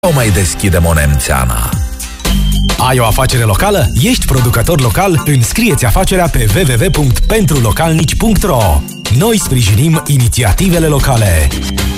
o mai deschidem o nemțeană. Ai o afacere locală? Ești producător local? Înscrieți afacerea pe www.pentrulocalnici.ro. Noi sprijinim inițiativele locale.